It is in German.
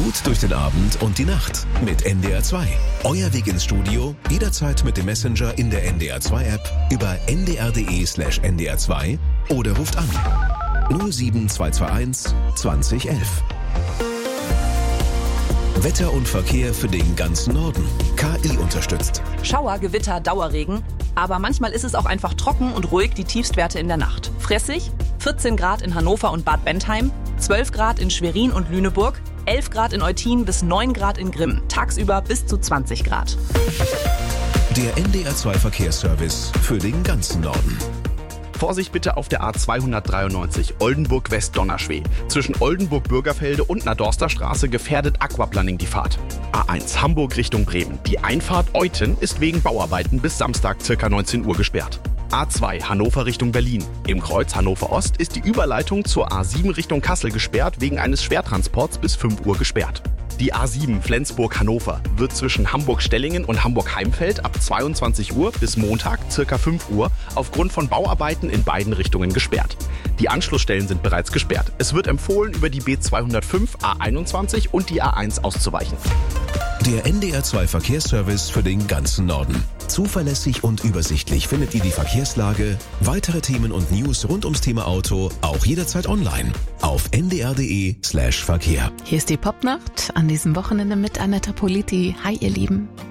Gut durch den Abend und die Nacht mit NDR 2. Euer Weg ins Studio, jederzeit mit dem Messenger in der NDR 2 App über ndr.de/NDR 2 oder ruft an 07221 2011. Wetter und Verkehr für den ganzen Norden. KI unterstützt. Schauer, Gewitter, Dauerregen. Aber manchmal ist es auch einfach trocken und ruhig, die Tiefstwerte in der Nacht. Fressig, 14 Grad in Hannover und Bad Bentheim, 12 Grad in Schwerin und Lüneburg, 11 Grad in Eutin bis 9 Grad in Grimm. Tagsüber bis zu 20 Grad. Der NDR 2 Verkehrsservice für den ganzen Norden. Vorsicht bitte auf der A293 Oldenburg-West-Donnerschweh. Zwischen Oldenburg-Bürgerfelde und Nadorster Straße gefährdet Aquaplaning die Fahrt. A1 Hamburg Richtung Bremen. Die Einfahrt Euthen ist wegen Bauarbeiten bis Samstag ca. 19 Uhr gesperrt. A2 Hannover Richtung Berlin. Im Kreuz Hannover Ost ist die Überleitung zur A7 Richtung Kassel gesperrt, wegen eines Schwertransports bis 5 Uhr gesperrt. Die A7 Flensburg-Hannover wird zwischen Hamburg-Stellingen und Hamburg-Heimfeld ab 22 Uhr bis Montag ca. 5 Uhr aufgrund von Bauarbeiten in beiden Richtungen gesperrt. Die Anschlussstellen sind bereits gesperrt. Es wird empfohlen, über die B205, A21 und die A1 auszuweichen. Der NDR 2 Verkehrsservice für den ganzen Norden. Zuverlässig und übersichtlich findet ihr die Verkehrslage, weitere Themen und News rund ums Thema Auto auch jederzeit online auf ndr.de/Verkehr. Hier ist die Popnacht an diesem Wochenende mit Annetta Politi. Hi ihr Lieben.